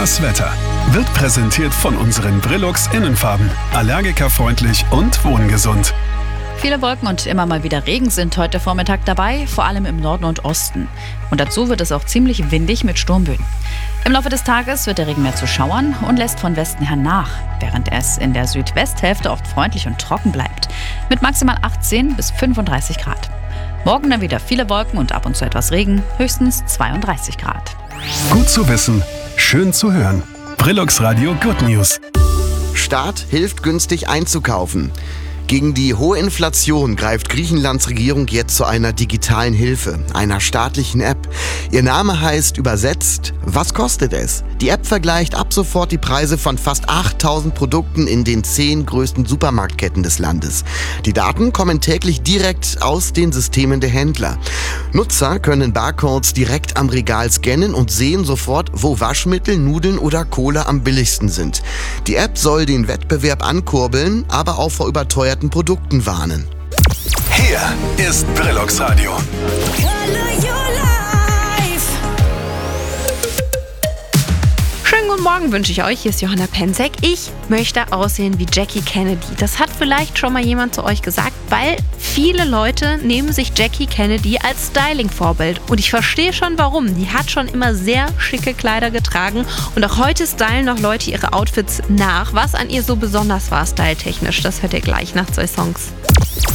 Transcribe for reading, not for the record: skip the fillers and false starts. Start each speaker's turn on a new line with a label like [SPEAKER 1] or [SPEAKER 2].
[SPEAKER 1] Das Wetter wird präsentiert von unseren Brillux Innenfarben. Allergikerfreundlich und wohngesund.
[SPEAKER 2] Viele Wolken und immer mal wieder Regen sind heute Vormittag dabei, vor allem im Norden und Osten. Und dazu wird es auch ziemlich windig mit Sturmböen. Im Laufe des Tages wird der Regen mehr zu Schauern und lässt von Westen her nach, während es in der Südwesthälfte oft freundlich und trocken bleibt. Mit maximal 18 bis 35 Grad. Morgen dann wieder viele Wolken und ab und zu etwas Regen, höchstens 32 Grad.
[SPEAKER 1] Gut zu wissen, schön zu hören. Brillux Radio Good News.
[SPEAKER 3] Staat hilft günstig einzukaufen. Gegen die hohe Inflation greift Griechenlands Regierung jetzt zu einer digitalen Hilfe, einer staatlichen App. Ihr Name heißt übersetzt, was kostet es? Die App vergleicht ab sofort die Preise von fast 8000 Produkten in den 10 größten Supermarktketten des Landes. Die Daten kommen täglich direkt aus den Systemen der Händler. Nutzer können Barcodes direkt am Regal scannen und sehen sofort, wo Waschmittel, Nudeln oder Cola am billigsten sind. Die App soll den Wettbewerb ankurbeln, aber auch vor überteuerten Produkten warnen.
[SPEAKER 1] Hier ist Brillux Radio.
[SPEAKER 4] Schönen guten Morgen wünsche ich euch. Hier ist Johanna Penzek. Ich möchte aussehen wie Jackie Kennedy. Das hat vielleicht schon mal jemand zu euch gesagt, weil viele Leute nehmen sich Jackie Kennedy als Styling-Vorbild. Und ich verstehe schon warum. Die hat schon immer sehr schicke Kleider getragen. Und auch heute stylen noch Leute ihre Outfits nach. Was an ihr so besonders war, styletechnisch, das hört ihr gleich nach 2 Songs.